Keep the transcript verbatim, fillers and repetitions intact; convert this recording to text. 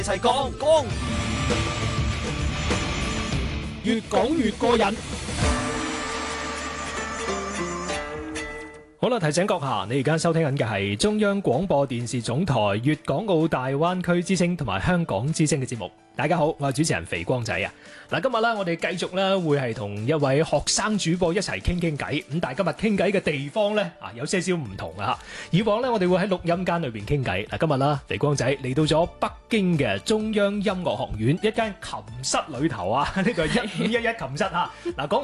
一齊講講，越講越過癮。好啦，提醒閣下，你而家收聽緊嘅係中央廣播電視總台粵港澳大灣區之聲同埋香港之聲嘅節目。大家好，我係主持人肥光仔啊！嗱，今日咧我哋繼續咧會係同一位學生主播一齊傾傾偈。咁但係今日傾偈嘅地方咧啊有些少唔同啊！以往咧我哋會喺錄音間裏邊傾偈，嗱，今日啦肥光仔嚟到咗北京嘅中央音樂學院一間琴室裏頭啊，呢個係一五一一琴室啊！嗱，講